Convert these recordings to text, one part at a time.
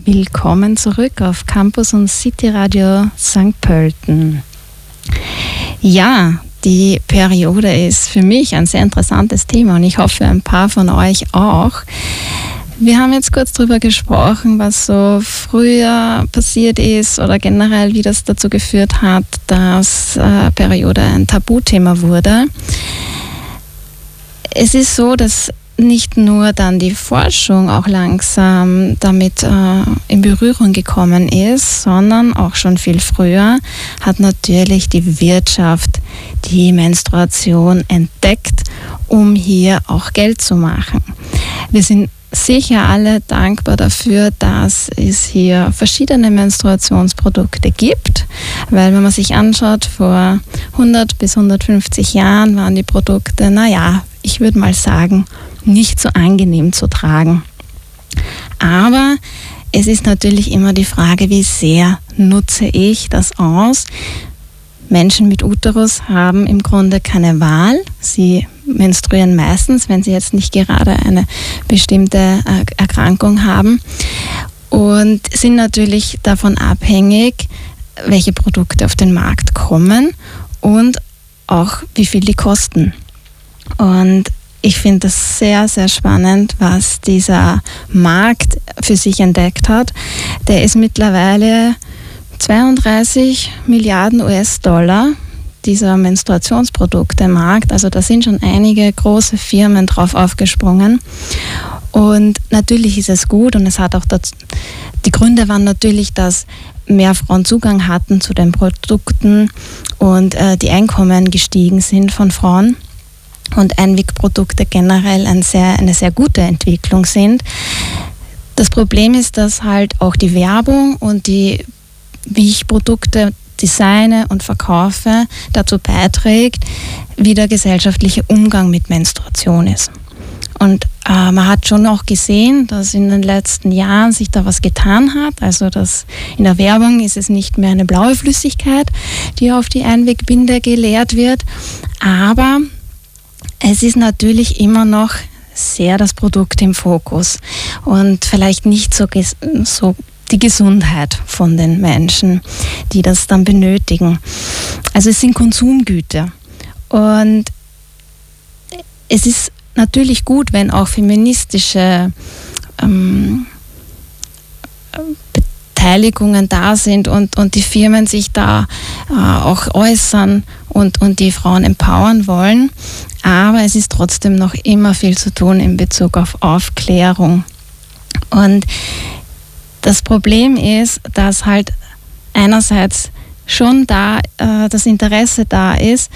willkommen zurück auf Campus und City Radio St. Pölten. Ja, die Periode ist für mich ein sehr interessantes Thema und ich hoffe, ein paar von euch auch. Wir haben jetzt kurz darüber gesprochen, was so früher passiert ist oder generell, wie das dazu geführt hat, dass Periode ein Tabuthema wurde. Es ist so, dass nicht nur dann die Forschung auch langsam damit in Berührung gekommen ist, sondern auch schon viel früher hat natürlich die Wirtschaft die Menstruation entdeckt, um hier auch Geld zu machen. Wir sind sicher alle dankbar dafür, dass es hier verschiedene Menstruationsprodukte gibt, weil wenn man sich anschaut, vor 100 bis 150 Jahren waren die Produkte, ich würde mal sagen, nicht so angenehm zu tragen. Aber es ist natürlich immer die Frage, wie sehr nutze ich das aus? Menschen mit Uterus haben im Grunde keine Wahl. Sie menstruieren meistens, wenn sie jetzt nicht gerade eine bestimmte Erkrankung haben und sind natürlich davon abhängig, welche Produkte auf den Markt kommen und auch wie viel die kosten. Und ich finde das sehr, sehr spannend, was dieser Markt für sich entdeckt hat. Der ist mittlerweile 32 Milliarden US-Dollar, dieser Menstruationsprodukte-Markt. Also da sind schon einige große Firmen drauf aufgesprungen. Und natürlich ist es gut und es hat auch die Gründe waren natürlich, dass mehr Frauen Zugang hatten zu den Produkten und die Einkommen gestiegen sind von Frauen. Und Einwegprodukte generell eine sehr gute Entwicklung sind. Das Problem ist, dass halt auch die Werbung und wie ich Produkte designe und verkaufe, dazu beiträgt, wie der gesellschaftliche Umgang mit Menstruation ist. Und man hat schon auch gesehen, dass in den letzten Jahren sich da was getan hat. Also in der Werbung ist es nicht mehr eine blaue Flüssigkeit, die auf die Einwegbinde geleert wird, aber es ist natürlich immer noch sehr das Produkt im Fokus und vielleicht nicht so die Gesundheit von den Menschen, die das dann benötigen. Also es sind Konsumgüter und es ist natürlich gut, wenn auch feministische Beteiligungen da sind und die Firmen sich da auch äußern und die Frauen empowern wollen. Aber es ist trotzdem noch immer viel zu tun in Bezug auf Aufklärung. Und das Problem ist, dass halt einerseits schon da das Interesse da ist,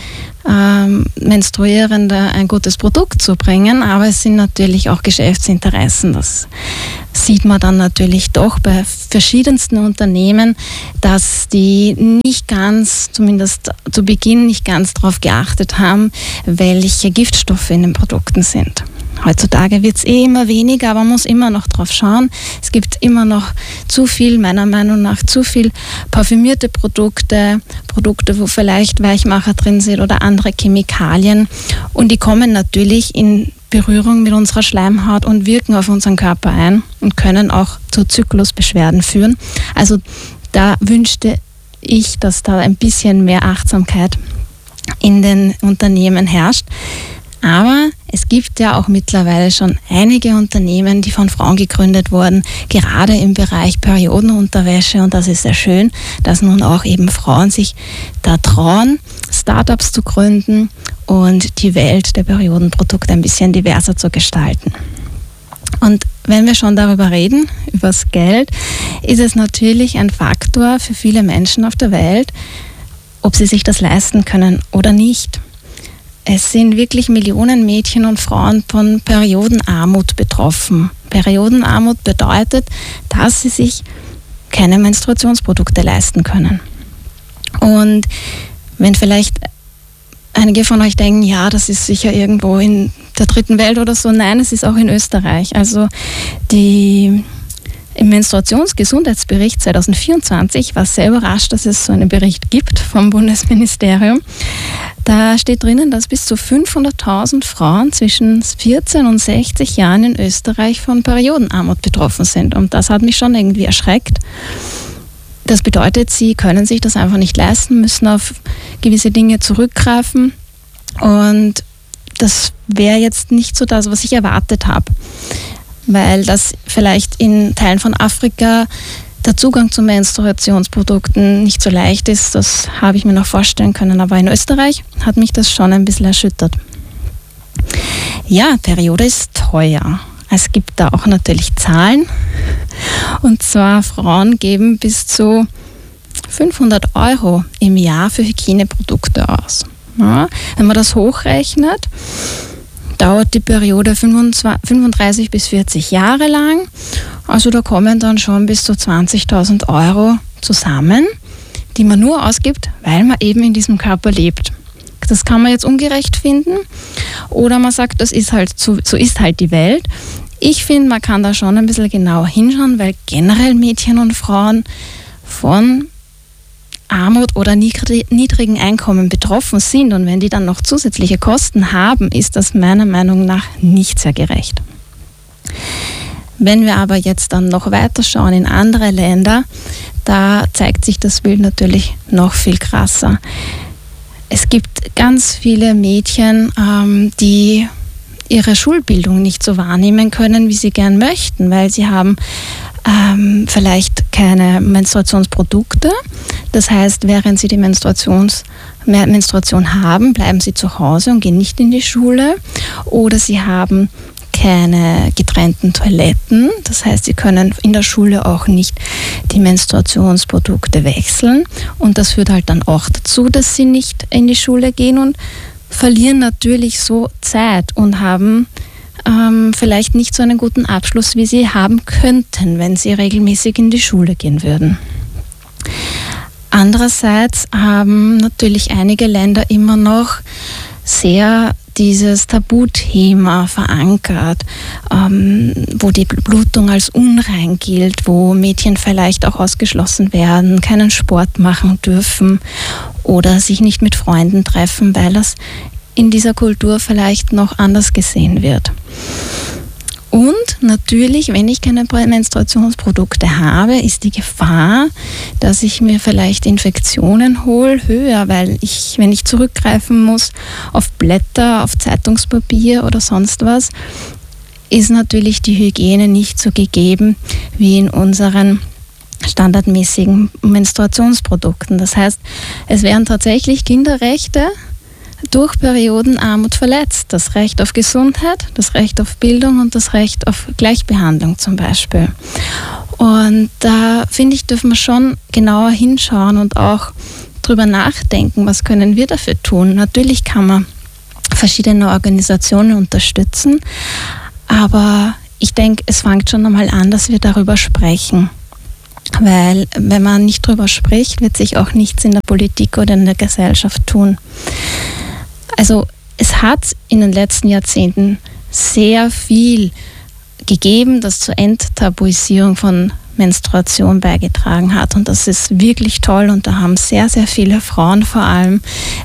Menstruierende ein gutes Produkt zu bringen, aber es sind natürlich auch Geschäftsinteressen. Das sieht man dann natürlich doch bei verschiedensten Unternehmen, dass die nicht ganz, zumindest zu Beginn nicht ganz darauf geachtet haben, welche Giftstoffe in den Produkten sind. Heutzutage wird es immer weniger, aber man muss immer noch drauf schauen. Es gibt immer noch meiner Meinung nach, zu viel parfümierte Produkte, wo vielleicht Weichmacher drin sind oder andere Chemikalien. Und die kommen natürlich in Berührung mit unserer Schleimhaut und wirken auf unseren Körper ein und können auch zu Zyklusbeschwerden führen. Also da wünschte ich, dass da ein bisschen mehr Achtsamkeit in den Unternehmen herrscht. Aber es gibt ja auch mittlerweile schon einige Unternehmen, die von Frauen gegründet wurden, gerade im Bereich Periodenunterwäsche. Und das ist sehr schön, dass nun auch eben Frauen sich da trauen, Startups zu gründen und die Welt der Periodenprodukte ein bisschen diverser zu gestalten. Und wenn wir schon darüber reden, über das Geld, ist es natürlich ein Faktor für viele Menschen auf der Welt, ob sie sich das leisten können oder nicht. Es sind wirklich Millionen Mädchen und Frauen von Periodenarmut betroffen. Periodenarmut bedeutet, dass sie sich keine Menstruationsprodukte leisten können. Und wenn vielleicht einige von euch denken, ja, das ist sicher irgendwo in der dritten Welt oder so. Nein, es ist auch in Österreich. Also die Im Menstruationsgesundheitsbericht 2024 war sehr überrascht, dass es so einen Bericht gibt vom Bundesministerium. Da steht drinnen, dass bis zu 500.000 Frauen zwischen 14 und 60 Jahren in Österreich von Periodenarmut betroffen sind. Und das hat mich schon irgendwie erschreckt. Das bedeutet, sie können sich das einfach nicht leisten, müssen auf gewisse Dinge zurückgreifen. Und das wäre jetzt nicht so das, was ich erwartet habe. Weil das vielleicht in Teilen von Afrika der Zugang zu Menstruationsprodukten nicht so leicht ist, das habe ich mir noch vorstellen können. Aber in Österreich hat mich das schon ein bisschen erschüttert. Ja, Periode ist teuer. Es gibt da auch natürlich Zahlen. Und zwar Frauen geben bis zu 500 € im Jahr für Hygieneprodukte aus. Ja, wenn man das hochrechnet, dauert die Periode 35 bis 40 Jahre lang. Also da kommen dann schon bis zu 20.000 € zusammen, die man nur ausgibt, weil man eben in diesem Körper lebt. Das kann man jetzt ungerecht finden oder man sagt, das ist halt so ist halt die Welt. Ich finde, man kann da schon ein bisschen genauer hinschauen, weil generell Mädchen und Frauen von Armut oder niedrigen Einkommen betroffen sind und wenn die dann noch zusätzliche Kosten haben, ist das meiner Meinung nach nicht sehr gerecht. Wenn wir aber jetzt dann noch weiter schauen in andere Länder, da zeigt sich das Bild natürlich noch viel krasser. Es gibt ganz viele Mädchen, die ihre Schulbildung nicht so wahrnehmen können, wie sie gern möchten, weil sie haben vielleicht keine Menstruationsprodukte. Das heißt, während sie die Menstruation haben, bleiben sie zu Hause und gehen nicht in die Schule. Oder sie haben keine getrennten Toiletten. Das heißt, sie können in der Schule auch nicht die Menstruationsprodukte wechseln. Und das führt halt dann auch dazu, dass sie nicht in die Schule gehen und verlieren natürlich so Zeit und haben vielleicht nicht so einen guten Abschluss, wie sie haben könnten, wenn sie regelmäßig in die Schule gehen würden. Andererseits haben natürlich einige Länder immer noch sehr dieses Tabuthema verankert, wo die Blutung als unrein gilt, wo Mädchen vielleicht auch ausgeschlossen werden, keinen Sport machen dürfen oder sich nicht mit Freunden treffen, weil das in dieser Kultur vielleicht noch anders gesehen wird. Und natürlich, wenn ich keine Menstruationsprodukte habe, ist die Gefahr, dass ich mir vielleicht Infektionen hole, höher, weil wenn ich zurückgreifen muss auf Blätter, auf Zeitungspapier oder sonst was, ist natürlich die Hygiene nicht so gegeben wie in unseren standardmäßigen Menstruationsprodukten. Das heißt, es wären tatsächlich Kinderrechte durch Periodenarmut verletzt. Das Recht auf Gesundheit, das Recht auf Bildung und das Recht auf Gleichbehandlung zum Beispiel. Und da finde ich, dürfen wir schon genauer hinschauen und auch drüber nachdenken, was können wir dafür tun. Natürlich kann man verschiedene Organisationen unterstützen, aber ich denke, es fängt schon einmal an, dass wir darüber sprechen. Weil wenn man nicht drüber spricht, wird sich auch nichts in der Politik oder in der Gesellschaft tun. Also es hat in den letzten Jahrzehnten sehr viel gegeben, das zur Enttabuisierung von Menstruation beigetragen hat. Und das ist wirklich toll. Und da haben sehr, sehr viele Frauen vor allem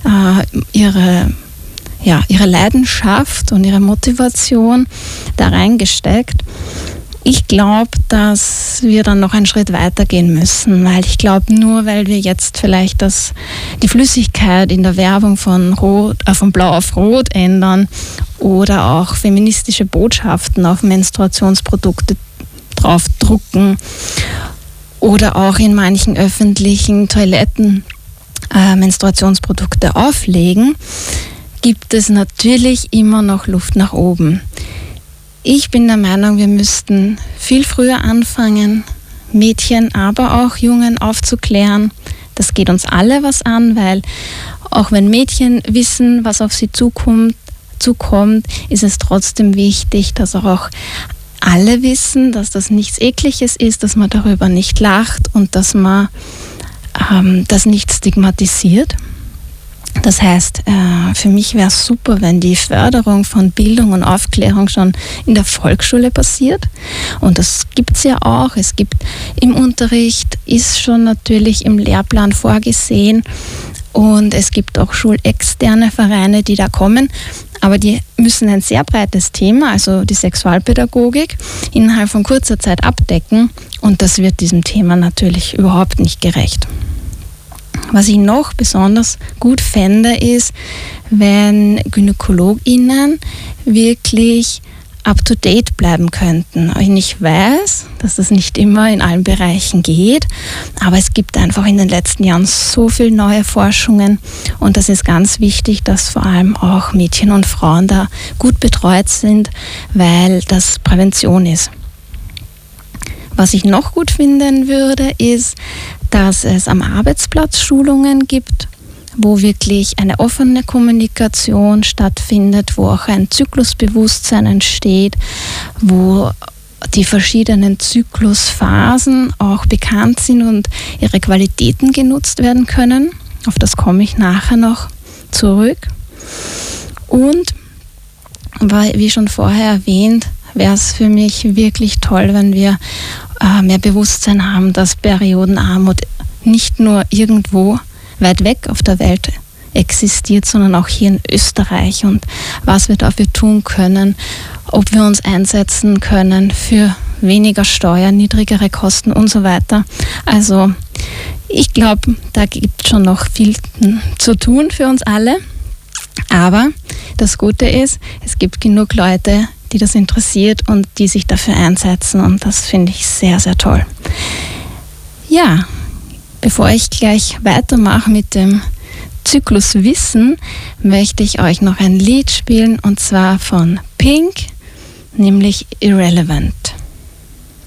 ihre Leidenschaft und ihre Motivation da reingesteckt. Ich glaube, dass wir dann noch einen Schritt weiter gehen müssen, weil ich glaube, nur weil wir jetzt vielleicht die Flüssigkeit in der Werbung von Blau auf Rot ändern oder auch feministische Botschaften auf Menstruationsprodukte draufdrucken oder auch in manchen öffentlichen Toiletten Menstruationsprodukte auflegen, gibt es natürlich immer noch Luft nach oben. Ich bin der Meinung, wir müssten viel früher anfangen, Mädchen, aber auch Jungen aufzuklären. Das geht uns alle was an, weil auch wenn Mädchen wissen, was auf sie zukommt, ist es trotzdem wichtig, dass auch alle wissen, dass das nichts Ekliges ist, dass man darüber nicht lacht und dass man das nicht stigmatisiert. Das heißt, für mich wäre es super, wenn die Förderung von Bildung und Aufklärung schon in der Volksschule passiert. Und das gibt es ja auch. Es gibt im Unterricht, ist schon natürlich im Lehrplan vorgesehen. Und es gibt auch schulexterne Vereine, die da kommen. Aber die müssen ein sehr breites Thema, also die Sexualpädagogik, innerhalb von kurzer Zeit abdecken. Und das wird diesem Thema natürlich überhaupt nicht gerecht. Was ich noch besonders gut fände, ist, wenn GynäkologInnen wirklich up-to-date bleiben könnten. Und ich weiß, dass das nicht immer in allen Bereichen geht, aber es gibt einfach in den letzten Jahren so viele neue Forschungen und das ist ganz wichtig, dass vor allem auch Mädchen und Frauen da gut betreut sind, weil das Prävention ist. Was ich noch gut finden würde, ist, dass es am Arbeitsplatz Schulungen gibt, wo wirklich eine offene Kommunikation stattfindet, wo auch ein Zyklusbewusstsein entsteht, wo die verschiedenen Zyklusphasen auch bekannt sind und ihre Qualitäten genutzt werden können. Auf das komme ich nachher noch zurück. Und wie schon vorher erwähnt, wäre es für mich wirklich toll, wenn wir mehr Bewusstsein haben, dass Periodenarmut nicht nur irgendwo weit weg auf der Welt existiert, sondern auch hier in Österreich und was wir dafür tun können, ob wir uns einsetzen können für weniger Steuern, niedrigere Kosten und so weiter. Also ich glaube, da gibt es schon noch viel zu tun für uns alle. Aber das Gute ist, es gibt genug Leute, die das interessiert und die sich dafür einsetzen und das finde ich sehr, sehr toll. Ja, bevor ich gleich weitermache mit dem Zykluswissen, möchte ich euch noch ein Lied spielen und zwar von Pink, nämlich Irrelevant.